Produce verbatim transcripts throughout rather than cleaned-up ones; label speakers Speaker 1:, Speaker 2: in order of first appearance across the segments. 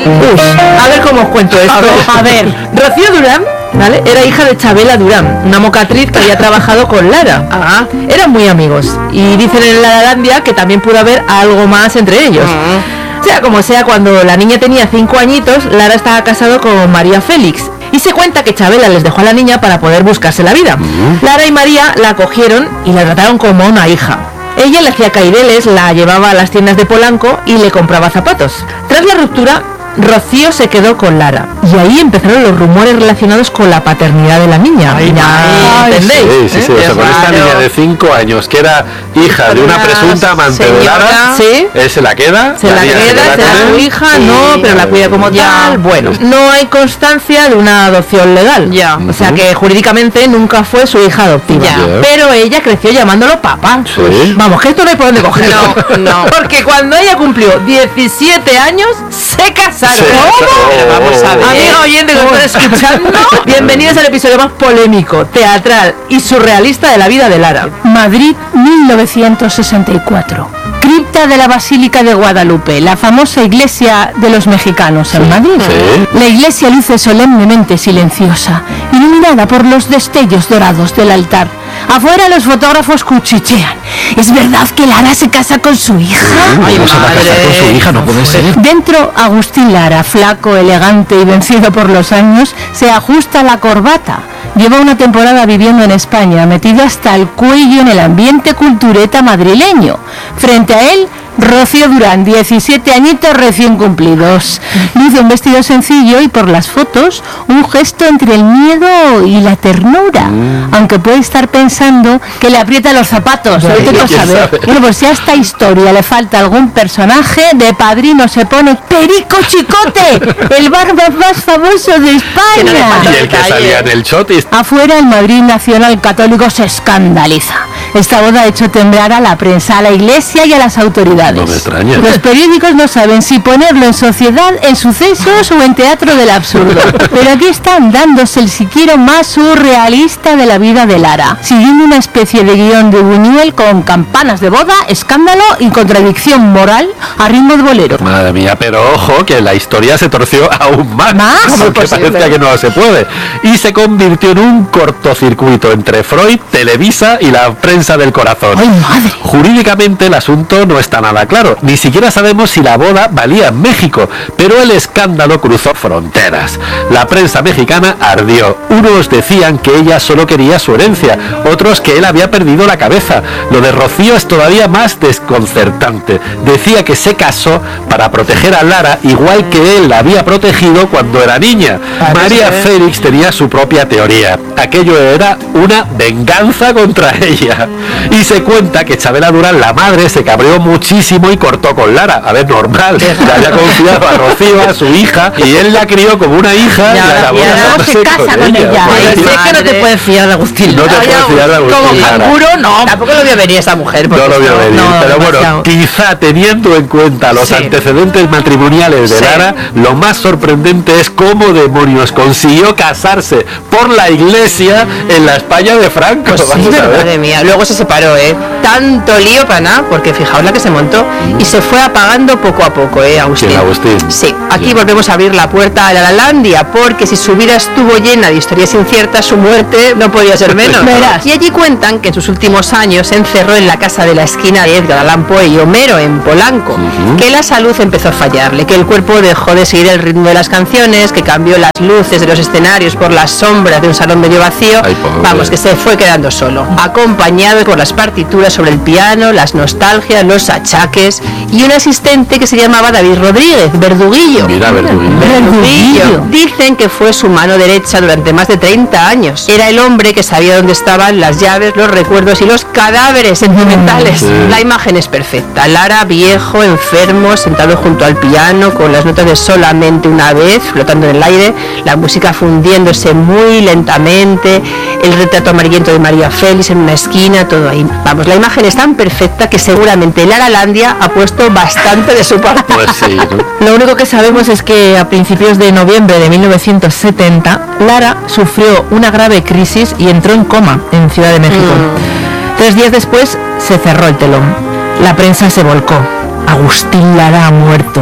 Speaker 1: Uy, a ver cómo os cuento esto.
Speaker 2: A ver,
Speaker 1: a ver. Rocío Durán, ¿vale?, era hija de Chabela Durán, una mocatriz que había trabajado con Lara.
Speaker 2: Ah.
Speaker 1: Eran muy amigos. Y dicen en Laralandia que también pudo haber algo más entre ellos.
Speaker 2: Ah.
Speaker 1: Sea como sea, cuando la niña tenía cinco añitos, Lara estaba casado con María Félix. Y se cuenta que Chabela les dejó a la niña para poder buscarse la vida. Uh-huh. Lara y María la acogieron y la trataron como una hija. Ella le hacía caireles, la llevaba a las tiendas de Polanco y le compraba zapatos. Tras la ruptura, Rocío se quedó con Lara y ahí empezaron los rumores relacionados con la paternidad de la niña.
Speaker 2: Ay,
Speaker 1: ya, ¿entendéis?
Speaker 3: Sí, sí, sí, ¿eh? O sea, con esta niña de cinco años que era hija de una presunta amante de Lara,
Speaker 1: ¿sí?
Speaker 3: Él se la queda,
Speaker 1: se la, la queda, se la será su hija, sí, no, pero la cuida como ya. Tal. Bueno, no hay constancia de una adopción legal, ya. O sea que jurídicamente nunca fue su hija adoptiva, ya. Pero ella creció llamándolo papá.
Speaker 3: ¿Sí?
Speaker 1: Vamos, que esto no hay por dónde cogerlo.
Speaker 2: No, no.
Speaker 1: Porque cuando ella cumplió diecisiete años, se casaron.
Speaker 3: Sí.
Speaker 1: ¿Cómo?
Speaker 2: Pero vamos a ver.
Speaker 1: Amiga oyente que estás escuchando, bienvenidos al episodio más polémico, teatral y surrealista de la vida de Lara.
Speaker 4: Madrid, mil novecientos sesenta y cuatro. Cripta de la Basílica de Guadalupe, la famosa iglesia de los mexicanos en Madrid.
Speaker 3: Sí.
Speaker 4: La iglesia luce solemnemente silenciosa, iluminada por los destellos dorados del altar. Afuera los fotógrafos cuchichean. ¿Es verdad que Lara se casa con su hija?
Speaker 5: Ay, no se va a casar con su hija, no puede ser.
Speaker 4: Dentro, Agustín Lara, flaco, elegante y vencido por los años, se ajusta la corbata. Lleva una temporada viviendo en España, metido hasta el cuello en el ambiente cultureta madrileño. Frente a él, Rocío Durán, diecisiete añitos recién cumplidos. Luce un vestido sencillo y por las fotos, un gesto entre el miedo y la ternura. Mm. Aunque puede estar pensando que le aprieta los zapatos. No te lo saber. Bueno, pues si a esta historia le falta algún personaje, de padrino se pone Perico Chicote, el barman más famoso de España.
Speaker 3: Y el que salía en el Chotis.
Speaker 4: Afuera, el Madrid Nacional Católico se escandaliza. Esta boda ha hecho temblar a la prensa, a la iglesia y a las autoridades.
Speaker 3: No me extraña.
Speaker 4: Los periódicos no saben si ponerlo en Sociedad, en Sucesos o en Teatro del Absurdo. Pero aquí están dándose el siquiera más surrealista de la vida de Lara, siguiendo una especie de guión de Buñuel con campanas de boda, escándalo y contradicción moral a ritmo de bolero.
Speaker 3: Madre mía, pero ojo que la historia se torció aún más.
Speaker 4: ¿Más?
Speaker 3: Porque parecía que no se puede. Y se convirtió en un cortocircuito entre Freud, Televisa y la prensa del corazón.
Speaker 4: ¡Ay, madre!
Speaker 3: Jurídicamente el asunto no está nada claro. Ni siquiera sabemos si la boda valía en México, pero el escándalo cruzó fronteras. La prensa mexicana ardió. Unos decían que ella solo quería su herencia, otros que él había perdido la cabeza. Lo de Rocío es todavía más desconcertante. Decía que se casó para proteger a Lara, igual que él la había protegido cuando era niña. María Félix tenía su propia teoría. Aquello era una venganza contra ella. Y se cuenta que Chabela Durán, la madre, se cabreó muchísimo y cortó con Lara. A ver, normal. Le había confiado a Rocío, a su hija, y él la crió como una hija.
Speaker 1: Ya,
Speaker 3: y acabó
Speaker 1: y ahora
Speaker 4: se casa con, con ella.
Speaker 1: ella.
Speaker 3: Pues,
Speaker 1: es que no te puedes fiar de Agustín.
Speaker 3: No te puedes fiar de Agustín.
Speaker 1: Como canguro, no.
Speaker 2: Tampoco lo vio venir esa mujer.
Speaker 3: No lo vio venir.
Speaker 1: No,
Speaker 3: pero
Speaker 1: demasiado.
Speaker 3: bueno, quizá teniendo en cuenta los
Speaker 1: sí.
Speaker 3: antecedentes matrimoniales de
Speaker 1: sí.
Speaker 3: Lara, lo más sorprendente es cómo demonios consiguió casarse por la iglesia en la España de Franco.
Speaker 2: Pues sí, madre mía. Luego se separó, ¿eh? Tanto lío para nada, porque fijaos la que se montó. Y se fue apagando poco a poco, ¿eh, Agustín?
Speaker 3: Sí, Agustín.
Speaker 2: Sí, aquí
Speaker 3: sí.
Speaker 2: volvemos a abrir la puerta a la Lalandia, porque si su vida estuvo llena de historias inciertas, su muerte no podía ser menos.
Speaker 4: Verás.
Speaker 2: Y allí cuentan que en sus últimos años se encerró en la casa de la esquina de Edgar Allan Poe y Homero en Polanco, uh-huh. que la salud empezó a fallarle, que el cuerpo dejó de seguir el ritmo de las canciones, que cambió las luces de los escenarios por las sombras de un salón medio vacío.
Speaker 3: Ay,
Speaker 2: vamos, que se fue quedando solo, acompañado por las partituras sobre el piano, las nostalgias, los achaques y un asistente que se llamaba David Rodríguez, Verduguillo.
Speaker 3: Mira, Verduguillo.
Speaker 2: Verduguillo. Dicen que fue su mano derecha durante más de treinta años. Era el hombre que sabía dónde estaban las llaves, los recuerdos y los cadáveres sentimentales. Sí. La imagen es perfecta. Lara, viejo, enfermo, sentado junto al piano, con las notas de Solamente una vez, flotando en el aire, la música fundiéndose muy lentamente, el retrato amarillento de María Félix en una esquina, todo ahí. Vamos, la imagen es tan perfecta que seguramente Laralandia ha puesto bastante de su parte.
Speaker 3: Pues sí, ¿no?
Speaker 1: Lo único que sabemos es que a principios de noviembre de mil novecientos setenta, Lara sufrió una grave crisis y entró en coma en Ciudad de México. Mm. Tres días después se cerró el telón. La prensa se volcó. Agustín Lara ha muerto.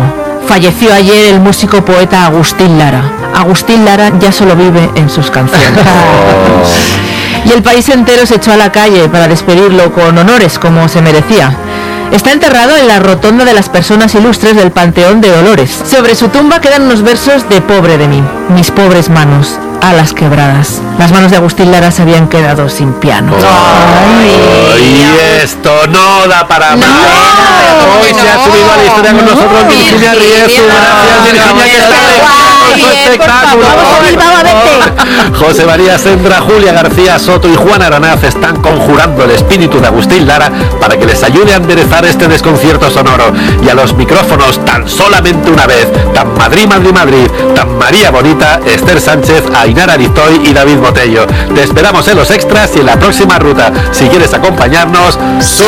Speaker 1: Falleció ayer el músico poeta Agustín Lara. Agustín Lara ya solo vive en sus canciones. Y el país entero se echó a la calle para despedirlo con honores, como se merecía. Está enterrado en la rotonda de las personas ilustres del Panteón de Dolores. Sobre su tumba quedan unos versos de Pobre de mí. Mis pobres manos, alas quebradas. Las manos de Agustín Lara se habían quedado sin piano.
Speaker 3: Oh, y esto no da para más. No, Hoy no, se ha subido a la historia con nosotros no, Virginia Riezu. Gracias, Virginia, que está con su espectáculo.
Speaker 1: Vamos a verte.
Speaker 3: José María Sendra, Julia García Soto y Juan Aranaz están conjurando el espíritu de Agustín Lara para que les ayude a enderezar este desconcierto sonoro. Y a los micrófonos, tan solamente una vez, tan Madrid, Madrid, Madrid, tan María Bonita, Esther Sánchez, Ainara Litoy y David Botello. Te esperamos en los extras y en la próxima ruta. Si quieres acompañarnos,